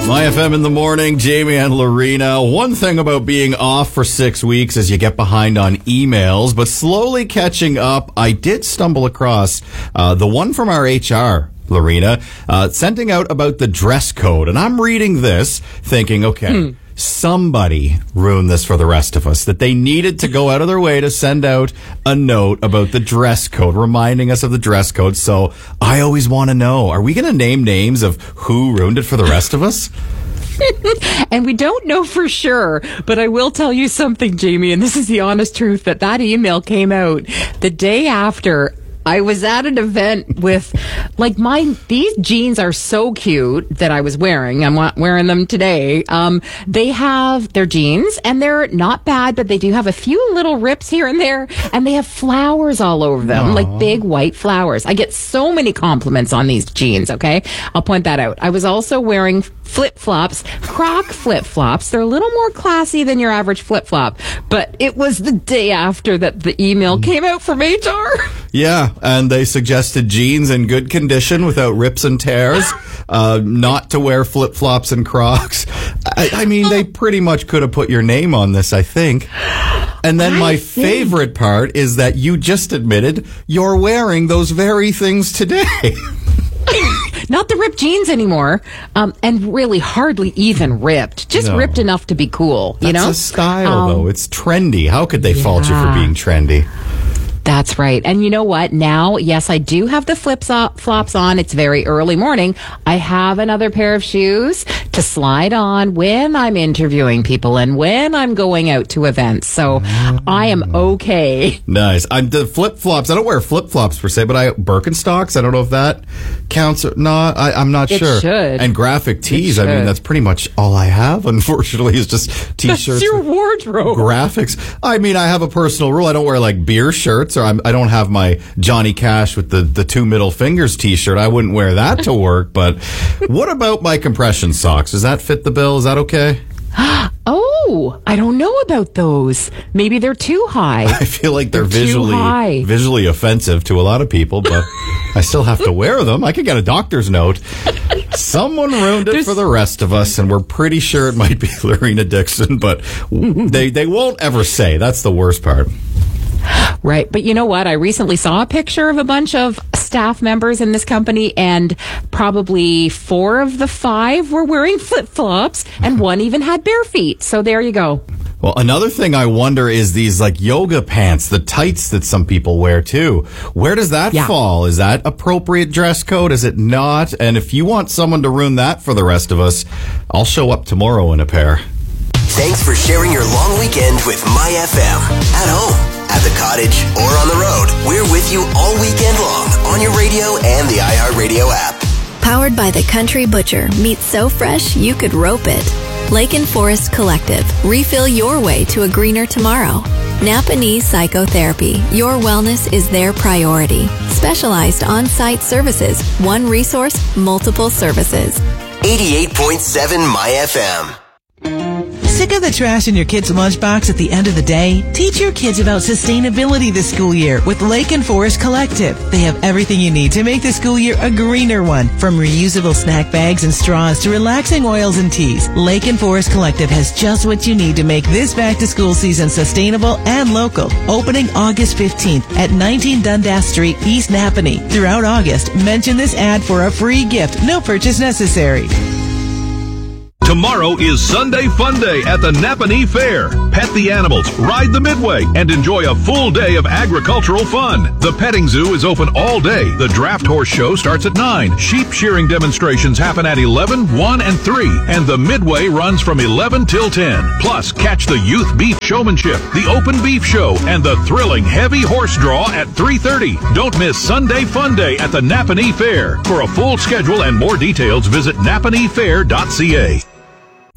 My FM in the morning, Jamie and Lorena. One thing about being off for 6 weeks is you get behind on emails, but slowly catching up, I did stumble across the one from our HR, Lorena, sending out about the dress code. And I'm reading this thinking, okay, somebody ruined this for the rest of us, that they needed to go out of their way to send out a note about the dress code, reminding us of the dress code. So I always want to know, are we going to name names of who ruined it for the rest of us? And we don't know for sure, but I will tell you something, Jamie, and this is the honest truth, that email came out the day after I was at an event with, these jeans are so cute that I was wearing. I'm wearing them today. They're jeans and they're not bad, but they do have a few little rips here and there, and they have flowers all over them, like big white flowers. I get so many compliments on these jeans, okay? I'll point that out. I was also wearing flip-flops, Croc flip-flops. They're a little more classy than your average flip-flop, but it was the day after that the email came out from HR. Yeah, and they suggested jeans in good condition without rips and tears, not to wear flip-flops and Crocs. I mean, they pretty much could have put your name on this, I think. And then my favorite part is that you just admitted you're wearing those very things today. Not the ripped jeans anymore, and really hardly even ripped. Just ripped enough to be cool, you know? That's a style, though. It's trendy. How could they fault you for being trendy? That's right. And you know what? Now, yes, I do have the flops on. It's very early morning. I have another pair of shoes to slide on when I'm interviewing people and when I'm going out to events. So I am okay. Nice. The flip-flops, I don't wear flip-flops per se, but Birkenstocks, I don't know if that counts or not. I'm not sure. It should. And graphic tees, I mean, that's pretty much all I have, unfortunately, is just T-shirts. That's your wardrobe. Graphics. I mean, I have a personal rule. I don't wear, beer shirts, or I don't have my Johnny Cash with the two middle fingers T-shirt. I wouldn't wear that to work. But what about my compression socks? Does that fit the bill? Is that okay? Oh, I don't know about those. Maybe they're too high. I feel like they're visually offensive to a lot of people, but I still have to wear them. I could get a doctor's note. Someone ruined it for the rest of us, and we're pretty sure it might be Lorena Dixon, but they won't ever say. That's the worst part. Right. But you know what? I recently saw a picture of a bunch of staff members in this company, and probably 4 of the 5 were wearing flip-flops, and 1 even had bare feet. So there you go. Well, another thing I wonder is these yoga pants, the tights that some people wear too. Where does that fall? Is that appropriate dress code? Is it not? And if you want someone to ruin that for the rest of us, I'll show up tomorrow in a pair. Thanks for sharing your long weekend with My FM. At home, at the cottage, or on the road, we're with you all weekend long on your radio and the iHeartRadio app. Powered by the Country Butcher. Meat so fresh you could rope it. Lake and Forest Collective. Refill your way to a greener tomorrow. Napa Knee Psychotherapy. Your wellness is their priority. Specialized on-site services. One resource, multiple services. 88.7 My FM. Sick of the trash in your kid's lunchbox at the end of the day? Teach your kids about sustainability this school year with Lake and Forest Collective. They have everything you need to make the school year a greener one. From reusable snack bags and straws to relaxing oils and teas, Lake and Forest Collective has just what you need to make this back-to-school season sustainable and local. Opening August 15th at 19 Dundas Street, East Napanee. Throughout August, mention this ad for a free gift. No purchase necessary. Tomorrow is Sunday Fun Day at the Napanee Fair. Pet the animals, ride the Midway, and enjoy a full day of agricultural fun. The petting zoo is open all day. The draft horse show starts at 9. Sheep shearing demonstrations happen at 11, 1, and 3. And the Midway runs from 11 till 10. Plus, catch the youth beef showmanship, the open beef show, and the thrilling heavy horse draw at 3:30. Don't miss Sunday Fun Day at the Napanee Fair. For a full schedule and more details, visit napaneefair.ca.